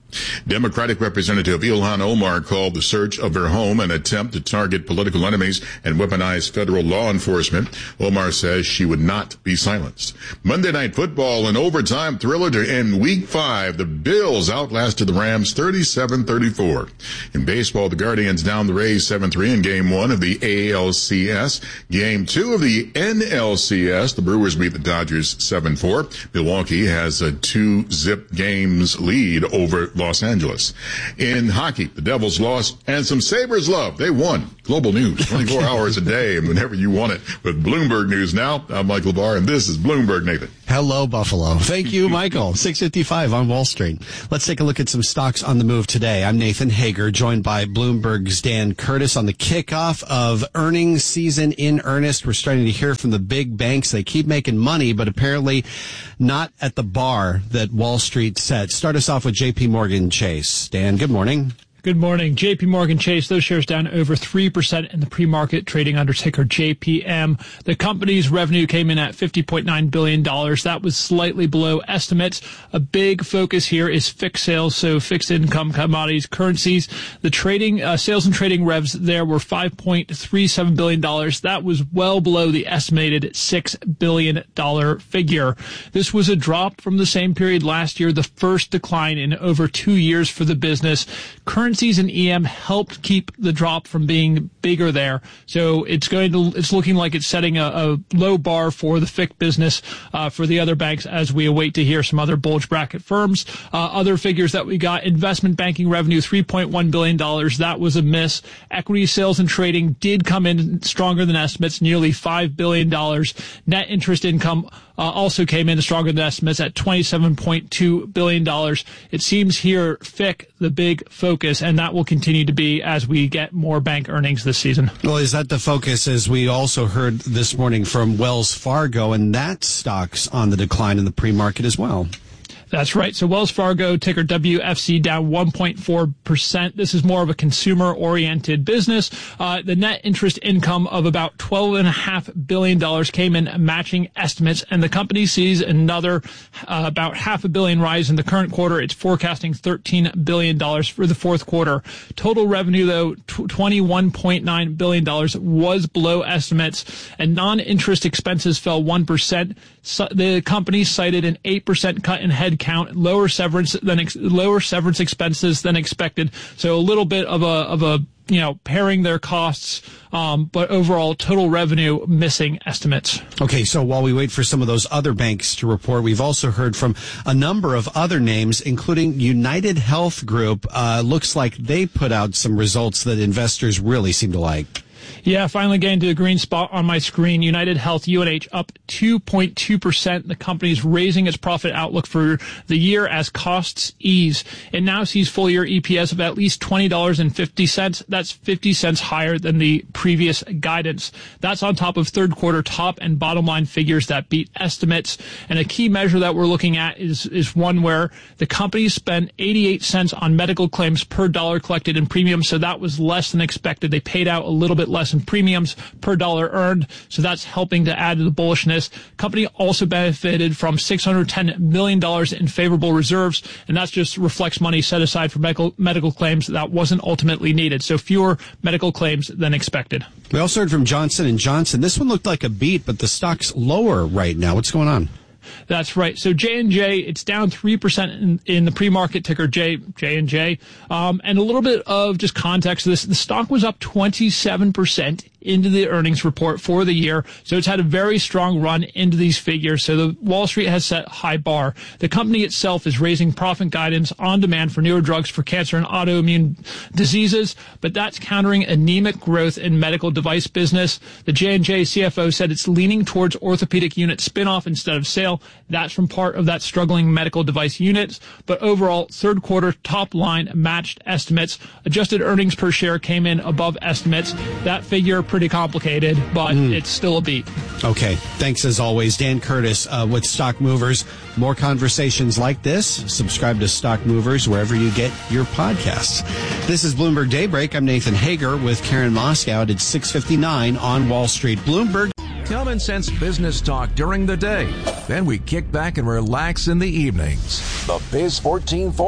Democratic Representative Ilhan Omar called the search of her home an attempt to target political enemies and weaponize federal law enforcement. Omar says she would not be silenced. Monday Night Football, an overtime thriller to end week five. The Bills outlasted the Rams thirty-seven thirty-four. In baseball, the Guardians down the Rays seven three in game one of the A L C S. Game two of the N L C S, the Brewers beat the Dodgers seven four. Milwaukee has a two-zip games lead over Los Angeles. In hockey, the Devils lost and some Sabres love. They won. Global news, twenty-four hours a day and whenever you want it. With Bloomberg News now, I'm Mike LeVar, and this is Bloomberg Nathan. Hello, Buffalo. Thank you, Michael. six fifty-five on Wall Street. Let's take a look at some stocks on the move today. I'm Nathan Hager, joined by Bloomberg's Dan Curtis on the kickoff of earnings season in earnest. We're starting to hear from the big banks. They keep making money, but apparently not at the bar that Wall Street set. Start us off with J P Morgan Chase. Dan, good morning. Good morning. J P Morgan Chase, those shares down over three percent in the pre-market, trading under ticker J P M. The company's revenue came in at fifty point nine billion dollars. That was slightly below estimates. A big focus here is fixed sales, so fixed income, commodities, currencies. The trading, uh, sales and trading revs there were five point three seven billion dollars. That was well below the estimated six billion dollars figure. This was a drop from the same period last year, the first decline in over two years for the business. Currencies and E M helped keep the drop from being bigger there. So it's going to, it's looking like it's setting a, a low bar for the F I C business, uh, for the other banks as we await to hear some other bulge bracket firms. Uh, other figures that we got, investment banking revenue, three point one billion dollars. That was a miss. Equity sales and trading did come in stronger than estimates, nearly five billion dollars. Net interest income Uh, also came in stronger than estimates at twenty-seven point two billion dollars. It seems here F I C, the big focus, and that will continue to be as we get more bank earnings this season. Well, is that the focus, as we also heard this morning from Wells Fargo, and that stock's on the decline in the pre-market as well? That's right. So Wells Fargo, ticker W F C, down one point four percent. This is more of a consumer-oriented business. Uh, the net interest income of about twelve point five billion dollars came in matching estimates, and the company sees another uh, about half a billion rise in the current quarter. It's forecasting thirteen billion dollars for the fourth quarter. Total revenue, though, twenty-one point nine billion dollars was below estimates, and non-interest expenses fell one percent. So the company cited an eight percent cut in headcount. Count lower severance than ex- lower severance expenses than expected. So a little bit of a of a you know paring their costs, um, but overall total revenue missing estimates. Okay, so while we wait for some of those other banks to report, we've also heard from a number of other names, including United Health Group. Uh, looks like they put out some results that investors really seem to like. Yeah, finally getting to a green spot on my screen. United Health, U N H, up two point two percent. The company's raising its profit outlook for the year as costs ease. It now sees full-year E P S of at least twenty dollars and fifty cents. That's fifty cents higher than the previous guidance. That's on top of third-quarter top and bottom-line figures that beat estimates. And a key measure that we're looking at is, is one where the company spent eighty-eight cents on medical claims per dollar collected in premiums, so that was less than expected. They paid out a little bit less in premiums per dollar earned, so that's helping to add to the bullishness. Company also benefited from six hundred ten million dollars in favorable reserves, and that just reflects money set aside for medical medical claims that wasn't ultimately needed, so fewer medical claims than expected. We also heard from Johnson and Johnson. This one looked like a beat, but the stock's lower right now. What's going on? That's right. So J and J, it's down three percent in, in the pre-market ticker J, J and J. Um, and a little bit of just context to this. The stock was up twenty-seven percent into the earnings report for the year. So it's had a very strong run into these figures. So the Wall Street has set a high bar. The company itself is raising profit guidance on demand for newer drugs for cancer and autoimmune diseases, but that's countering anemic growth in medical device business. The J and J C F O said it's leaning towards orthopedic unit spinoff instead of sale. That's from part of that struggling medical device units. But overall, third quarter top line matched estimates. Adjusted earnings per share came in above estimates. That figure pretty complicated, but mm. it's still a beat. Okay. Thanks as always. Dan Curtis uh, with Stock Movers. More conversations like this, subscribe to Stock Movers wherever you get your podcasts. This is Bloomberg Daybreak. I'm Nathan Hager with Karen Moscow at six fifty-nine on Wall Street. Bloomberg. Common sense business talk during the day. Then we kick back and relax in the evenings. The Biz fourteen forty.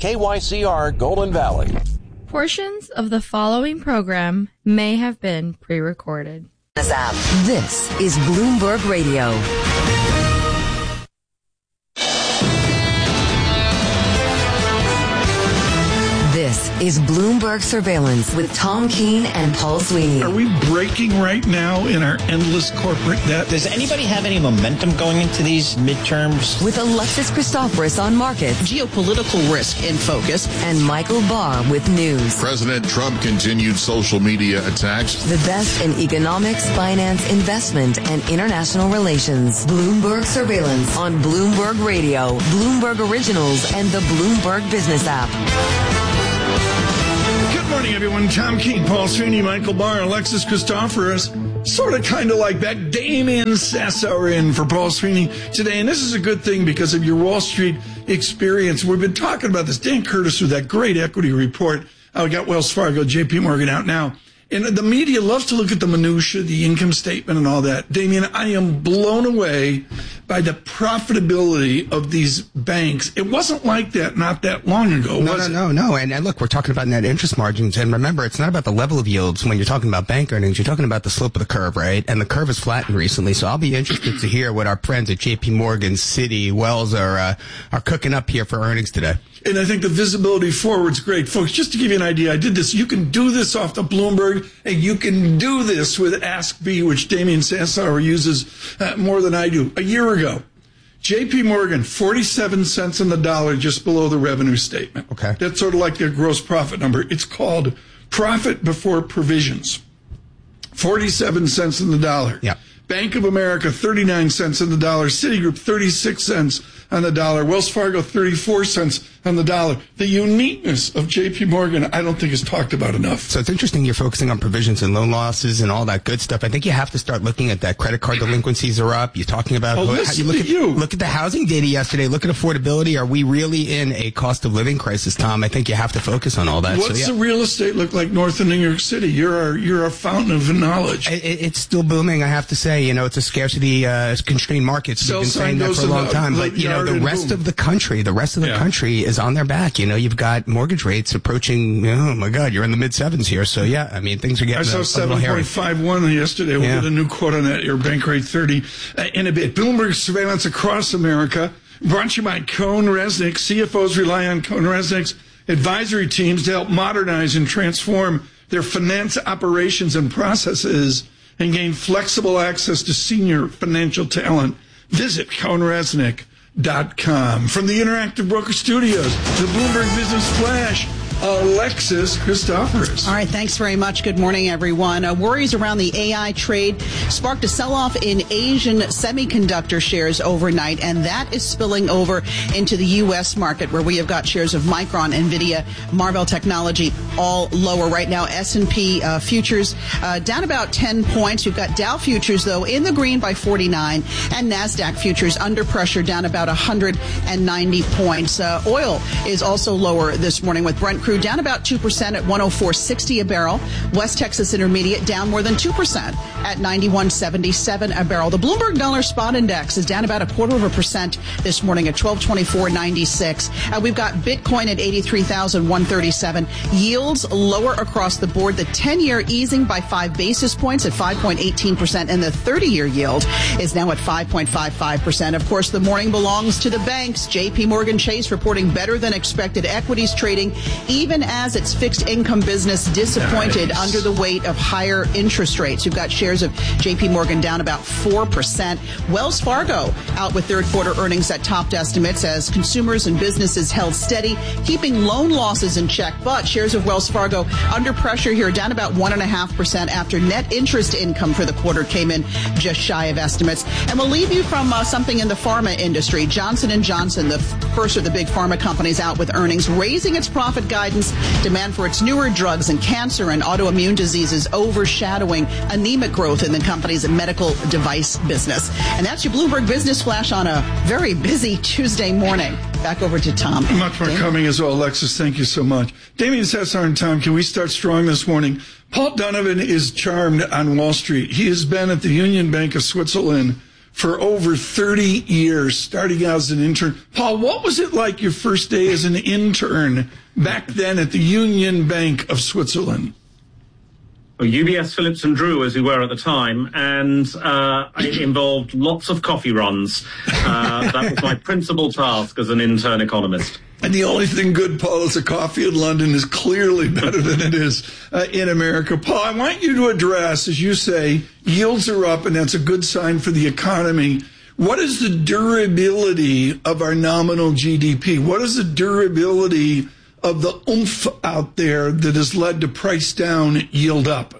K Y C R Golden Valley. Portions of the following program may have been pre-recorded. This is Bloomberg Radio. This is Bloomberg Surveillance with Tom Keene and Paul Sweeney. Are we breaking right now in our endless corporate debt? Does anybody have any momentum going into these midterms? With Alexis Christoforous on markets. Geopolitical risk in focus. And Michael Barr with news. President Trump continued social media attacks. The best in economics, finance, investment, and international relations. Bloomberg Surveillance on Bloomberg Radio, Bloomberg Originals, and the Bloomberg Business app. Good morning, everyone. Tom Keene, Paul Sweeney, Michael Barr, Alexis Christoforous. Sort of kind of like back. Damien Sassower in for Paul Sweeney today. And this is a good thing because of your Wall Street experience. We've been talking about this. Dan Curtis with that great equity report. Uh, we got Wells Fargo, J P Morgan out now. And the media loves to look at the minutia, the income statement and all that. Damien, I am blown away by the profitability of these banks. It wasn't like that not that long ago, no, was no, it? No, no, And, and look, we're talking about net interest margins. And remember, it's not about the level of yields. When you're talking about bank earnings, you're talking about the slope of the curve, right? And the curve has flattened recently. So I'll be interested to hear what our friends at J P Morgan, Citi, Wells are, uh, are cooking up here for earnings today. And I think the visibility forward's great. Folks, just to give you an idea, I did this. You can do this off the Bloomberg, and you can do this with Ask B, which Damien Sassower uses uh, more than I do. A year ago, J P Morgan, forty-seven cents on the dollar just below the revenue statement. Okay. That's sort of like their gross profit number. It's called profit before provisions. forty-seven cents on the dollar. Yeah. Bank of America, thirty-nine cents on the dollar. Citigroup, thirty-six cents on the dollar. Wells Fargo, thirty-four cents on the dollar. The uniqueness of J P Morgan, I don't think is talked about enough. So it's interesting you're focusing on provisions and loan losses and all that good stuff. I think you have to start looking at that. Credit card delinquencies are up. You're talking about oh, how listen you look to at you. Look at the housing data yesterday. Look at affordability. Are we really in a cost of living crisis, Tom? I think you have to focus on all that. What's so, yeah. the real estate look like north of New York City? You're our, you're a fountain of knowledge. It, it's still booming, I have to say. You know, it's a scarcity uh, constrained market. We've been saying that for a long time. But you know, the rest of the country, the rest of the yeah. country is on their back. You know, you've got mortgage rates approaching. Oh my God, you're in the mid sevens here. So yeah, I mean, things are getting. I saw a, a seven point five one yesterday. We'll yeah. get a new quote on that. Your bank rate thirty uh, in a bit. Bloomberg surveillance across America. Brought to you by Cohn Resnick. C F Os rely on Cohn Resnick's advisory teams to help modernize and transform their finance operations and processes and gain flexible access to senior financial talent. Visit Cohn Resnick dot com. From the Interactive Broker Studios, the Bloomberg Business Flash, Alexis Christoforous. All right, thanks very much. Good morning, everyone. Uh, worries around the A I trade sparked a sell-off in Asian semiconductor shares overnight, and that is spilling over into the U S market, where we have got shares of Micron, NVIDIA, Marvell Technology, all lower right now. S and P uh, futures uh, down about ten points. You've got Dow futures, though, in the green by forty-nine, and NASDAQ futures under pressure, down about one hundred ninety points. Uh, oil is also lower this morning, with Brent crude down about two percent at one oh four sixty a barrel. West Texas Intermediate down more than two percent at ninety-one seventy-seven a barrel. The Bloomberg Dollar Spot Index is down about a quarter of a percent this morning at twelve twenty-four ninety-six. Uh, we've got Bitcoin at eighty-three thousand one hundred thirty-seven. Yields lower across the board. The ten-year easing by five basis points at five point one eight percent, and the thirty-year yield is now at five point five five percent. Of course, the morning belongs to the banks. J P Morgan Chase reporting better than expected equities trading, even as its fixed income business disappointed nice. under the weight of higher interest rates. You've got shares of J P Morgan down about four percent. Wells Fargo out with third quarter earnings that topped estimates as consumers and businesses held steady, keeping loan losses in check. But shares of Wells Fargo under pressure here, down about one point five percent after net interest income for the quarter came in just shy of estimates. And we'll leave you from uh, something in the pharma industry. Johnson and Johnson, the first of the big pharma companies, out with earnings, raising its profit guidance. Demand for its newer drugs and cancer and autoimmune diseases overshadowing anemic growth in the company's medical device business. And that's your Bloomberg Business Flash on a very busy Tuesday morning. Back over to Tom. Much more coming as well, Alexis. Thank you so much. Damien Sassower and Tom, can we start strong this morning? Paul Donovan is charmed on Wall Street. He has been at the Union Bank of Switzerland for over thirty years, starting out as an intern. Paul, what was it like your first day as an intern back then at the Union Bank of Switzerland? Well, U B S Phillips and Drew, as we were at the time, and uh, it involved lots of coffee runs. Uh, that was my principal task as an intern economist. And the only thing good, Paul, is the coffee in London is clearly better than it is uh, in America. Paul, I want you to address, as you say, yields are up, and that's a good sign for the economy. What is the durability of our nominal G D P? What is the durability of the oomph out there that has led to price down, yield up?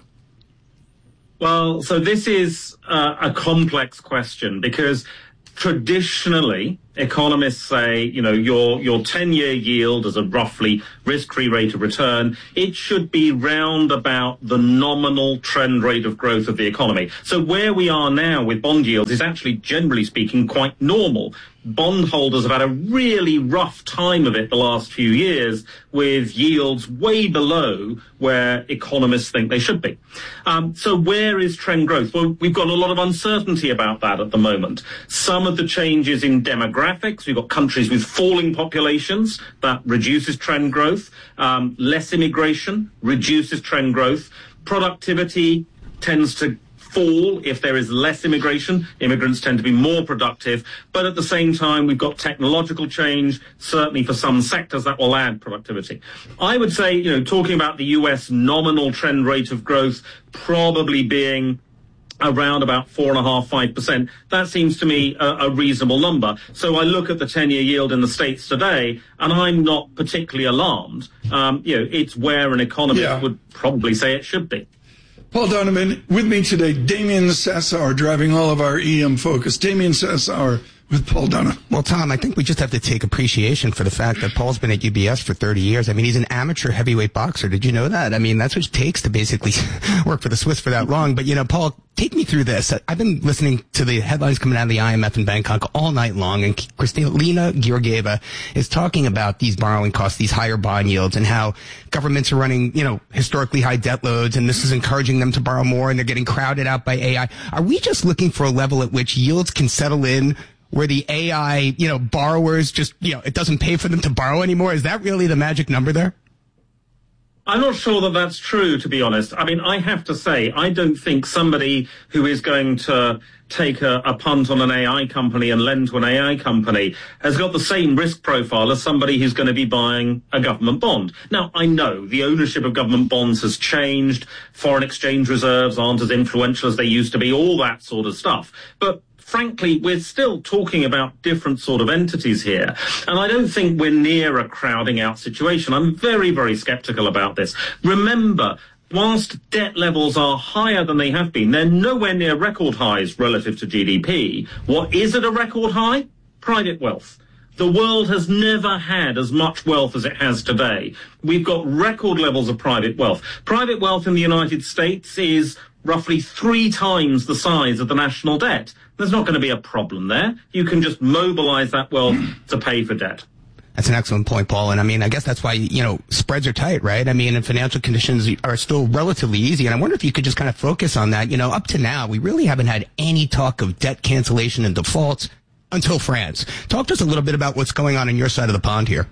Well, so this is uh, a complex question because traditionally, economists say, you know, your your ten-year yield as a roughly risk-free rate of return, it should be round about the nominal trend rate of growth of the economy. So where we are now with bond yields is actually, generally speaking, quite normal. Bondholders have had a really rough time of it the last few years with yields way below where economists think they should be. Um, so where is trend growth? Well, we've got a lot of uncertainty about that at the moment. Some of the changes in demographics, we've got countries with falling populations, that reduces trend growth. Um, less immigration reduces trend growth. Productivity tends to fall if there is less immigration. Immigrants tend to be more productive. But at the same time, we've got technological change. Certainly for some sectors, that will add productivity. I would say, you know, talking about the U S nominal trend rate of growth probably being around about four and a half, five percent. That seems to me a, a reasonable number. So I look at the ten-year yield in the States today, and I'm not particularly alarmed. Um, you know, it's where an economist yeah. would probably say it should be. Paul Donovan, with me today, Damien Sassower, driving all of our E M focus. Damien Sassower with Paul Donovan. Well, Tom, I think we just have to take appreciation for the fact that Paul's been at U B S for thirty years. I mean, he's an amateur heavyweight boxer. Did you know that? I mean, that's what it takes to basically work for the Swiss for that long. But, you know, Paul, take me through this. I've been listening to the headlines coming out of the I M F in Bangkok all night long, and Kristalina Georgieva is talking about these borrowing costs, these higher bond yields, and how governments are running, you know, historically high debt loads, and this is encouraging them to borrow more, and they're getting crowded out by A I. Are we just looking for a level at which yields can settle in where the A I, you know, borrowers just, you know, it doesn't pay for them to borrow anymore? Is that really the magic number there? I'm not sure that that's true, to be honest. I mean, I have to say, I don't think somebody who is going to take a, a punt on an A I company and lend to an A I company has got the same risk profile as somebody who's going to be buying a government bond. Now, I know the ownership of government bonds has changed. Foreign exchange reserves aren't as influential as they used to be, all that sort of stuff. But frankly, we're still talking about different sort of entities here. And I don't think we're near a crowding out situation. I'm very, very skeptical about this. Remember, whilst debt levels are higher than they have been, they're nowhere near record highs relative to G D P. What is at a record high? Private wealth. The world has never had as much wealth as it has today. We've got record levels of private wealth. Private wealth in the United States is roughly three times the size of the national debt. There's not going to be a problem there. You can just mobilize that wealth to pay for debt. That's an excellent point, Paul. And I mean, I guess that's why, you know, spreads are tight, right? I mean, and financial conditions are still relatively easy. And I wonder if you could just kind of focus on that. You know, up to now, we really haven't had any talk of debt cancellation and defaults until France. Talk to us a little bit about what's going on on your side of the pond here.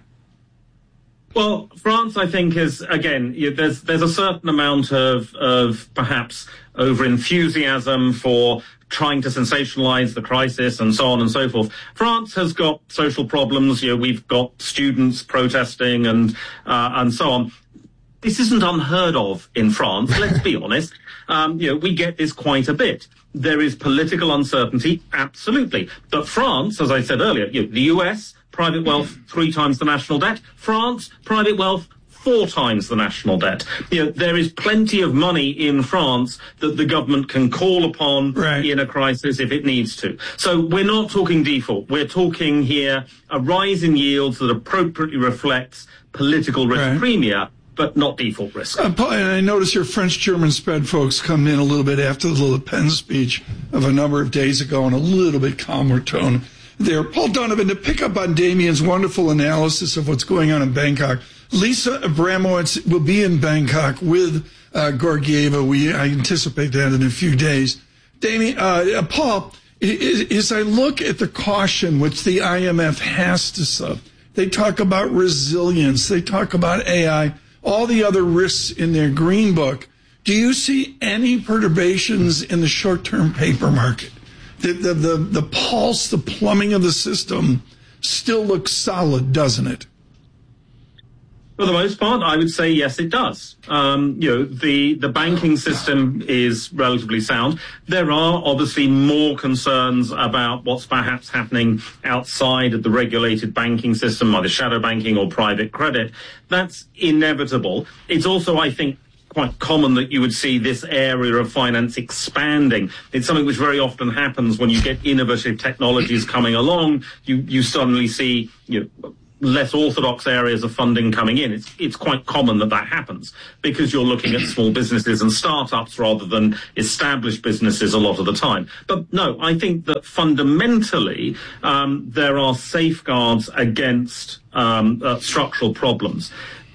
Well, France, I think, is, again, you, there's there's a certain amount of, of perhaps over-enthusiasm for trying to sensationalize the crisis and so on and so forth. France has got social problems. You know, we've got students protesting and uh, and so on. This isn't unheard of in France, let's be honest. Um, you know, we get this quite a bit. There is political uncertainty, absolutely. But France, as I said earlier, you know, the U S, private wealth, three times the national debt. France, private wealth, four times the national debt. You know, there is plenty of money in France that the government can call upon right. in a crisis if it needs to. So we're not talking default. We're talking here a rise in yields that appropriately reflects political risk right. premia, but not default risk. Uh, Paul, and I notice your French-German spread folks come in a little bit after the Le Pen speech of a number of days ago in a little bit calmer tone there. Paul Donovan, to pick up on Damien's wonderful analysis of what's going on in Bangkok, Lisa Abramowitz will be in Bangkok with uh, Georgieva. We I anticipate that in a few days. Damien, uh, Paul, As I look at the caution which the I M F has to sub, they talk about resilience, they talk about A I, all the other risks in their green book. Do you see any perturbations in the short-term paper market? The, the, the, the pulse, the plumbing of the system still looks solid, doesn't it? For the most part, I would say yes, it does. Um, you know, the, the banking system is relatively sound. There are obviously more concerns about what's perhaps happening outside of the regulated banking system, either shadow banking or private credit. That's inevitable. It's also, I think, quite common that you would see this area of finance expanding. It's something which very often happens when you get innovative technologies coming along. You, you suddenly see, you know, less orthodox areas of funding coming in. It's it's quite common that that happens because you're looking at small businesses and startups rather than established businesses a lot of the time. But no, I think that fundamentally um, there are safeguards against um, uh, structural problems.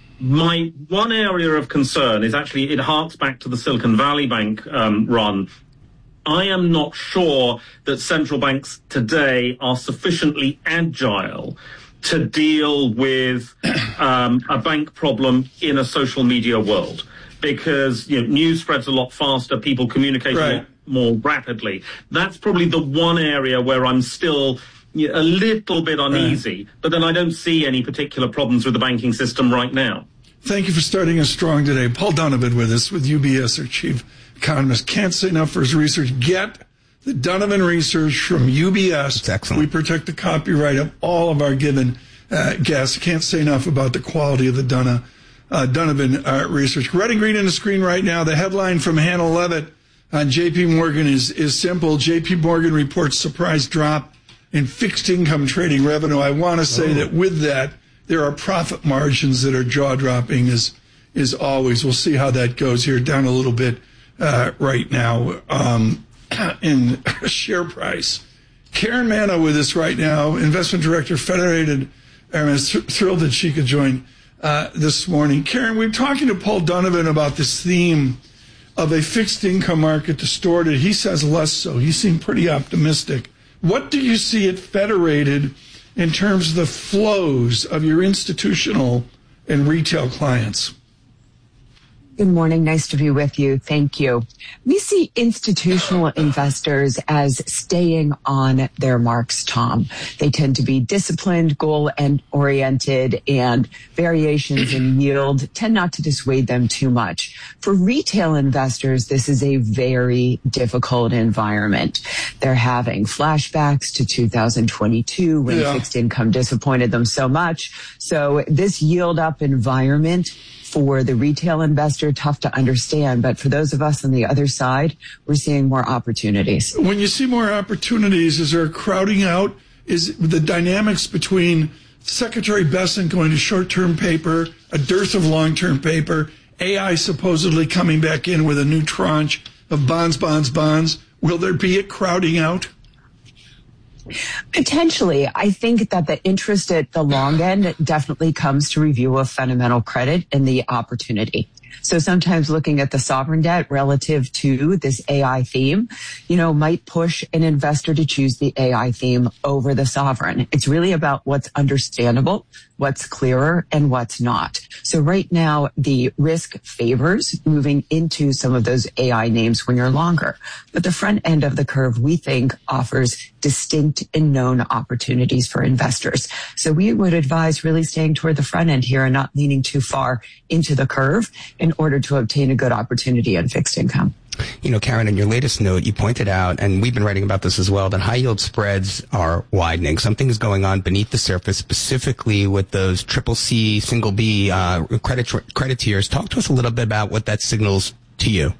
My one area of concern is actually, it harks back to the Silicon Valley Bank um, run. I am not sure that central banks today are sufficiently agile to deal with um, a bank problem in a social media world, because you know, news spreads a lot faster, people communicate right. a lot more rapidly. That's probably the one area where I'm still you know, a little bit uneasy, right. but then I don't see any particular problems with the banking system right now. Thank you for starting us strong today. Paul Donovan with us, with U B S, our chief economist. Can't say enough for his research. Get the Donovan research from U B S. That's excellent. We protect the copyright of all of our given uh, guests. Can't say enough about the quality of the Donna, uh, Donovan uh, research. Red and green on the screen right now. The headline from Hannah Levitt on J P Morgan is, is simple. J P Morgan reports surprise drop in fixed income trading revenue. I want to say oh. that with that, there are profit margins that are jaw-dropping as, as always. We'll see how that goes here, down a little bit uh, right now um, in share price. Karen Manna with us right now, investment director, Federated Hermes. Th- thrilled that she could join uh, this morning. Karen, we were talking to Paul Donovan about this theme of a fixed income market distorted. He says less so. He seemed pretty optimistic. What do you see at Federated in terms of the flows of your institutional and retail clients? Good morning. Nice to be with you. Thank you. We see institutional investors as staying on their marks, Tom. They tend to be disciplined, goal and oriented, and variations in yield tend not to dissuade them too much. For retail investors, this is a very difficult environment. They're having flashbacks to two thousand twenty-two when yeah. fixed income disappointed them so much. So this yield up environment for the retail investor, tough to understand. But for those of us on the other side, we're seeing more opportunities. When you see more opportunities, is there a crowding out? Is the dynamics between Secretary Bessent going to short-term paper, a dearth of long-term paper, A I supposedly coming back in with a new tranche of bonds, bonds, bonds? Will there be a crowding out? Potentially. I think that the interest at the long end definitely comes to review of fundamental credit and the opportunity. So sometimes looking at the sovereign debt relative to this A I theme, you know, might push an investor to choose the A I theme over the sovereign. It's really about what's understandable, what's clearer, and what's not. So right now, the risk favors moving into some of those A I names when you're longer. But the front end of the curve, we think, offers distinct and known opportunities for investors. So we would advise really staying toward the front end here and not leaning too far into the curve in order to obtain a good opportunity in fixed income. You know, Karen, in your latest note, you pointed out, and we've been writing about this as well, that high yield spreads are widening. Something is going on beneath the surface, specifically with those triple C, single B uh, credit credit tiers. Talk to us a little bit about what that signals to you.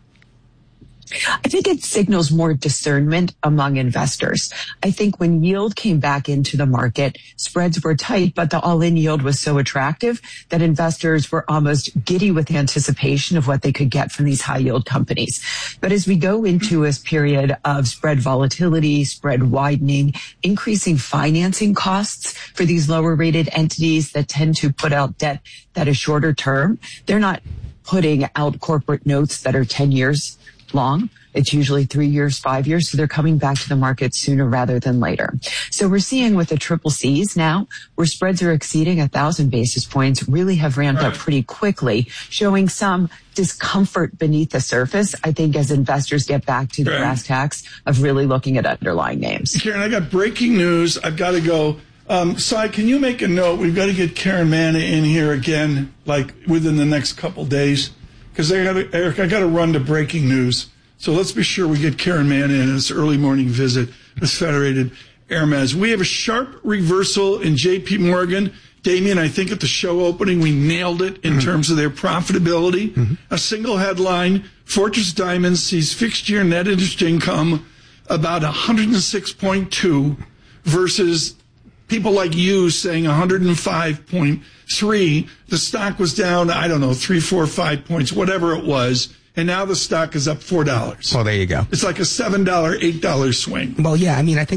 I think it signals more discernment among investors. I think when yield came back into the market, spreads were tight, but the all-in yield was so attractive that investors were almost giddy with anticipation of what they could get from these high-yield companies. But as we go into a period of spread volatility, spread widening, increasing financing costs for these lower-rated entities that tend to put out debt that is shorter term, they're not putting out corporate notes that are ten years long. It's usually three years, five years. So they're coming back to the market sooner rather than later. So we're seeing with the triple C's now, where spreads are exceeding a thousand basis points, really have ramped up pretty quickly, showing some discomfort beneath the surface, I think, as investors get back to the Right. brass tacks of really looking at underlying names. Karen, I got breaking news. I've got to go. Um, Sai, can you make a note? We've got to get Karen Manna in here again, like within the next couple days, because I got to, Eric, I got to run to breaking news. So let's be sure we get Karen Manna in this early morning visit with Federated Hermes. We have a sharp reversal in J P Morgan. Damien, I think at the show opening, we nailed it in mm-hmm. terms of their profitability. Mm-hmm. A single headline, Fortress Diamonds sees fixed year net interest income about one hundred six point two versus people like you saying one hundred five point three. The stock was down, I don't know, three, four, five points, whatever it was. And now the stock is up four dollars. Well, there you go. It's like a seven dollars, eight dollars swing. Well, yeah, I mean, I think